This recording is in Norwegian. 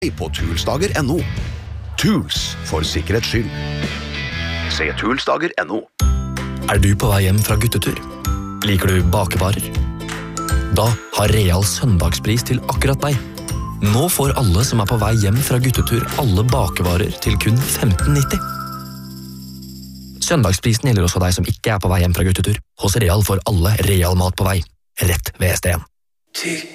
på Toolsdager.no. Tools for sikkerhets skyld. Se Toolsdager.no. Er du på vei hjem fra guttetur? Liker du bakevarer? Da har Real søndagspris til akkurat deg. Nå får alle som er på vei hjem fra guttetur alle bakevarer til kun 15,90. Søndagsprisen gjelder også deg som ikke er på vei hjem fra guttetur. Hos Real får alle Real mat på vei, rett ved SDN.